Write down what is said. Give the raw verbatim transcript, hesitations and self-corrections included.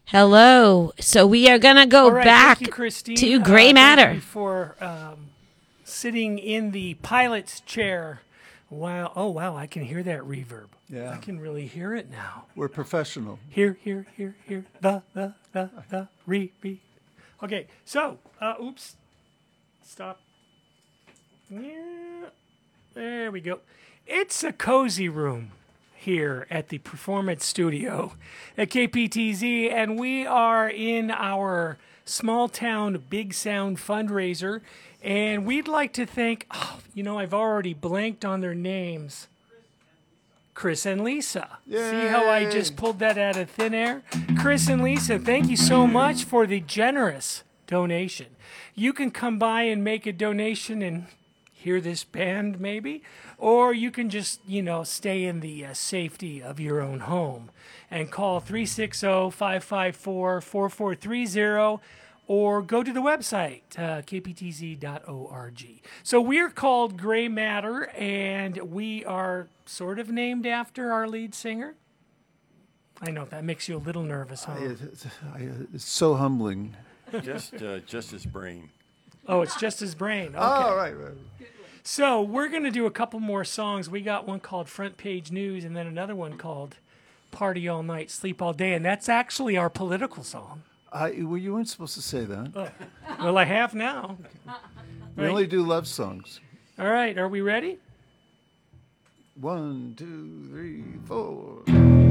Hello. So we are going to go right, back you, Christine. to Gray uh, Matter. Thank you for um, sitting in the pilot's chair. Wow. Oh, wow. I can hear that reverb. Yeah. I can really hear it now. We're professional. Here, here, here, here. The, the, the, the, re, re. Okay. So, uh, oops. Stop. Yeah. There we go. It's a cozy room here at the Performance Studio at K P T Z, and we are in our small town Big Sound fundraiser, and we'd like to thank, oh, you know, I've already blanked on their names. Chris and Lisa. Yay. See how I just pulled that out of thin air? Chris and Lisa, thank you so much for the generous donation. You can come by and make a donation and hear this band maybe, or you can just, you know, stay in the uh, safety of your own home and call three six zero, five five four, four four three zero or go to the website, uh, k p t z dot org. So we're called Gray Matter, and we are sort of named after our lead singer. I know that makes you a little nervous, huh? I, I, it's so humbling. Just, uh, just his brain. Oh, it's just his brain. Okay. Oh, right, right. So we're going to do a couple more songs. We got one called Front Page News and then another one called Party All Night, Sleep All Day. And that's actually our political song. I, well, you weren't supposed to say that. Oh. Well, I have now. We Right. only do love songs. All right. Are we ready? One, two, three, four.